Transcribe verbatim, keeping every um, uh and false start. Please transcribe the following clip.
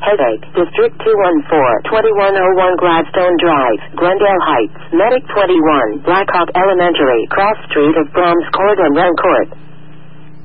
Headache, District two one four, twenty-one oh one Gladstone Drive, Glendale Heights, Medic twenty-one, Blackhawk Elementary, Cross Street of Brahms Court and Wren Court.